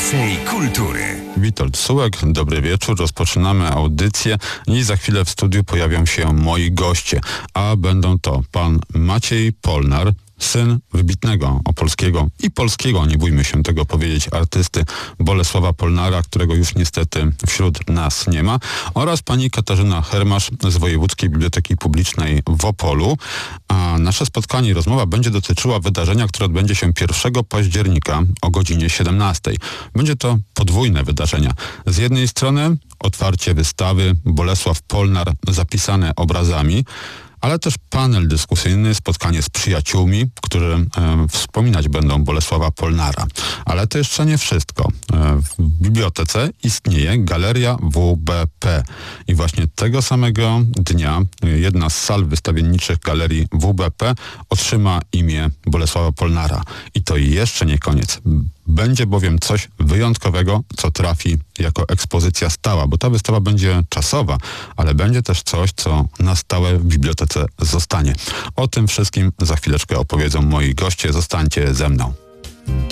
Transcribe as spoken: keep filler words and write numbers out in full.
Więcej kultury. Witold Sułek, dobry wieczór. Rozpoczynamy audycję i za chwilę w studiu pojawią się moi goście, a będą to pan Maciej Polnar, syn wybitnego opolskiego i polskiego, nie bójmy się tego powiedzieć, artysty Bolesława Polnara, którego już niestety wśród nas nie ma, oraz pani Katarzyna Hermasz z Wojewódzkiej Biblioteki Publicznej w Opolu. A nasze spotkanie i rozmowa będzie dotyczyła wydarzenia, które odbędzie się pierwszego października o godzinie siedemnastej. Będzie to podwójne wydarzenia. Z jednej strony otwarcie wystawy Bolesław Polnar zapisane obrazami, ale też panel dyskusyjny, spotkanie z przyjaciółmi, którzy e, wspominać będą Bolesława Polnara. Ale to jeszcze nie wszystko. E, w bibliotece istnieje Galeria W B P i właśnie tego samego dnia jedna z sal wystawienniczych Galerii W B P otrzyma imię Bolesława Polnara. I to jeszcze nie koniec. Będzie bowiem coś wyjątkowego, co trafi jako ekspozycja stała, bo ta wystawa będzie czasowa, ale będzie też coś, co na stałe w bibliotece zostanie. O tym wszystkim za chwileczkę opowiedzą moi goście. Zostańcie ze mną.